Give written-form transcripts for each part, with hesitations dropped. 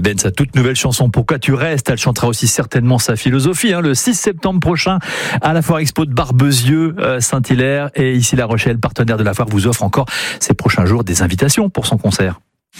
Ben, sa toute nouvelle chanson Pourquoi tu restes. Elle chantera aussi certainement sa philosophie le 6 septembre prochain à la Foire Expo de Barbezieux, Saint-Hilaire, et ici La Rochelle, partenaire de la foire, vous offre encore ces prochains jours des invitations pour son concert.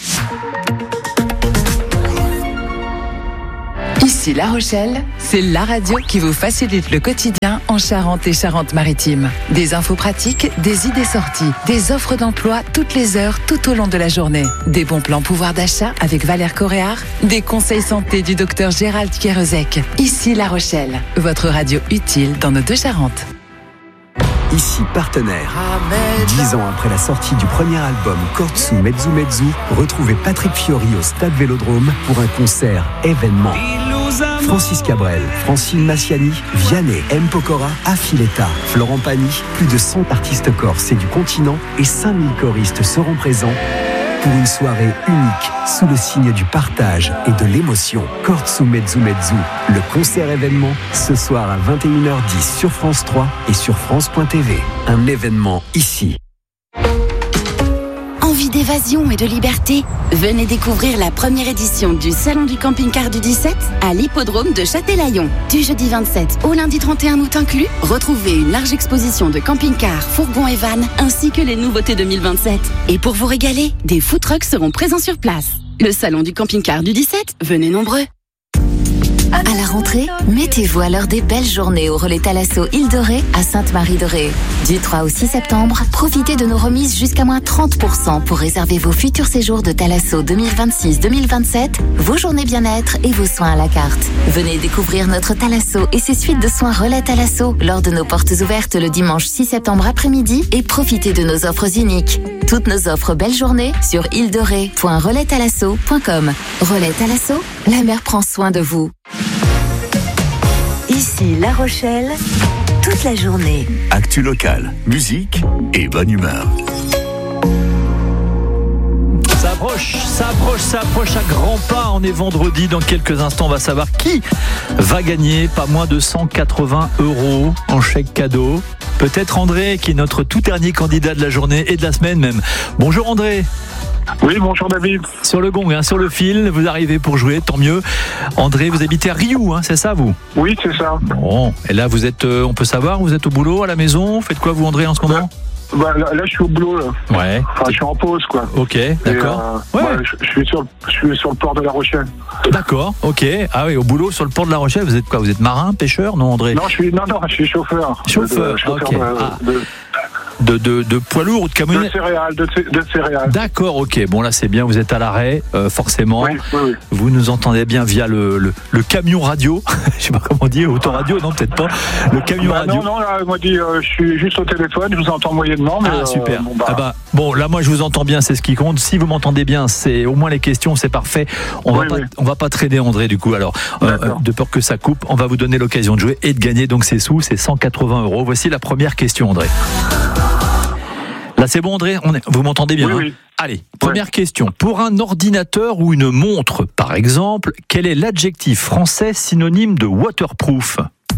Ici La Rochelle, c'est la radio qui vous facilite le quotidien en Charente et Charente-Maritime. Des infos pratiques, des idées sorties, des offres d'emploi toutes les heures, tout au long de la journée. Des bons plans pouvoir d'achat avec Valère Coréard, des conseils santé du docteur Gérald Kierezek. Ici La Rochelle, votre radio utile dans nos deux Charentes. Ici partenaire. 10 ans après la sortie du premier album Kortsu Mezzu Mezzu, retrouvez Patrick Fiori au Stade Vélodrome pour un concert événement. Francis Cabrel, Francine Massiani, Vianney, M. Pokora, Affiletta, Florent Pagny, plus de 100 artistes corses et du continent et 5000 choristes seront présents pour une soirée unique sous le signe du partage et de l'émotion. Kortsu Mezzu Mezzu, le concert événement, ce soir à 21h10 sur France 3 et sur France.tv. Un événement ici. Envie d'évasion et de liberté? Venez découvrir la première édition du Salon du camping-car du 17 à l'hippodrome de Châtelaillon. Du jeudi 27 au lundi 31 août inclus, retrouvez une large exposition de camping-cars, fourgons et vannes, ainsi que les nouveautés 2027. Et pour vous régaler, des food trucks seront présents sur place. Le Salon du camping-car du 17, venez nombreux. À la rentrée, mettez-vous à l'heure des belles journées au relais Thalasso Île de Ré à Sainte-Marie-de-Ré. Du 3 au 6 septembre, profitez de nos remises jusqu'à moins 30% pour réserver vos futurs séjours de Thalasso 2026-2027, vos journées bien-être et vos soins à la carte. Venez découvrir notre Thalasso et ses suites de soins relais Thalasso lors de nos portes ouvertes le dimanche 6 septembre après-midi et profitez de nos offres uniques. Toutes nos offres belle journée sur île-de-ré.relais-thalasso.com. Relais Thalasso, la mer prend soin de vous. Ici La Rochelle, toute la journée. Actu locale, musique et bonne humeur. Ça approche à grands pas. On est vendredi. Dans quelques instants, on va savoir qui va gagner pas moins de 180 € en chèque cadeau. Peut-être André, qui est notre tout dernier candidat de la journée et de la semaine même. Bonjour André. Oui, bonjour David. Sur le gong, sur le fil, vous arrivez pour jouer, tant mieux. André, vous habitez à Riou, c'est ça vous? Oui, c'est ça. Bon, et là vous êtes, on peut savoir, vous êtes au boulot, à la maison? Faites quoi vous André en ce moment? Là, je suis au boulot là. Ouais. Enfin, je suis en pause quoi. Ok, d'accord. Je suis sur le port de La Rochelle. D'accord, ok. Ah oui, au boulot sur le port de La Rochelle, vous êtes quoi? Vous êtes marin, pêcheur, non André? Non, je suis chauffeur. Chauffeur, ok. De poids lourd ou de camionnette? De céréales. D'accord, ok. Bon là c'est bien, vous êtes à l'arrêt, forcément. Oui. Vous nous entendez bien via le camion radio. Je sais pas comment on dit, autoradio, non peut-être pas. Le camion radio. Non, là, moi dit, je suis juste au téléphone, je vous entends moyennement. Mais super. Bon, là moi je vous entends bien, c'est ce qui compte. Si vous m'entendez bien, c'est au moins les questions, c'est parfait. On va pas traîner André du coup. Alors, de peur que ça coupe, on va vous donner l'occasion de jouer et de gagner donc ces sous, c'est 180 €. Voici la première question André. Là c'est bon André, vous m'entendez bien? Oui. Allez, première question. Pour un ordinateur ou une montre, par exemple, quel est l'adjectif français synonyme de waterproof?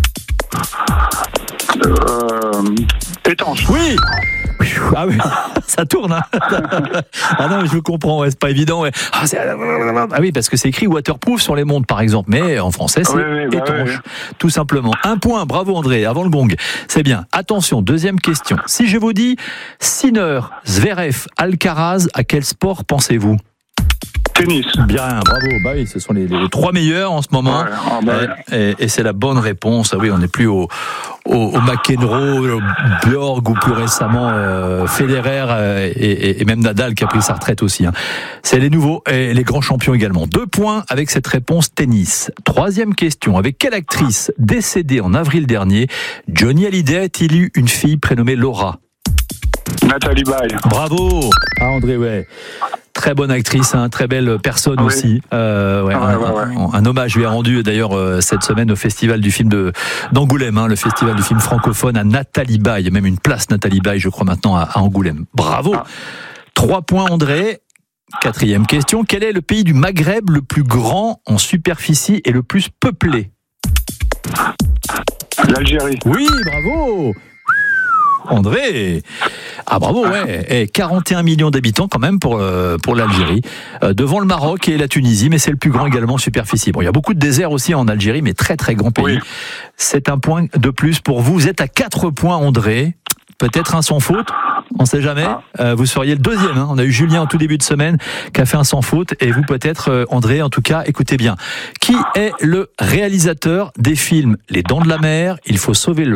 Étanche. Oui. Ah oui, ça tourne. Ah non, je vous comprends, c'est pas évident. Ah oui, parce que c'est écrit waterproof sur les montres, par exemple, mais en français c'est étanche, tout simplement. Un point, bravo André, avant le gong. C'est bien. Attention, deuxième question. Si je vous dis Sinner, Zverev, Alcaraz, à quel sport pensez-vous? Tennis. Bien, bravo. Bah oui, ce sont les trois meilleurs en ce moment. Et c'est la bonne réponse. Ah oui, on n'est plus au McEnroe, Bjorg ou plus récemment Federer et même Nadal qui a pris sa retraite aussi. C'est les nouveaux et les grands champions également. 2 points avec cette réponse tennis. Troisième question. Avec quelle actrice décédée en avril dernier Johnny Hallyday a-t-il eu une fille prénommée Laura? Nathalie Baye. Bravo. André, ouais. Très bonne actrice, très belle personne aussi. Un hommage lui est rendu d'ailleurs cette semaine au festival du film d'Angoulême, le festival du film francophone à Nathalie Baye. Il y a même une place Nathalie Baye, je crois maintenant à Angoulême. Bravo. 3 points André. 4e question. Quel est le pays du Maghreb le plus grand en superficie et le plus peuplé? L'Algérie. Oui, bravo. André. Ah bravo, ouais. Et 41 millions d'habitants quand même pour l'Algérie. Devant le Maroc et la Tunisie, mais c'est le plus grand également en superficie. Bon, il y a beaucoup de déserts aussi en Algérie, mais très très grand pays. Oui. C'est un point de plus pour vous. Vous êtes à 4 points, André. Peut-être un sans faute. On ne sait jamais. Vous seriez le deuxième. On a eu Julien en tout début de semaine qui a fait un sans faute. Et vous peut-être, André, en tout cas, écoutez bien. Qui est le réalisateur des films Les Dents de la Mer, Il faut sauver le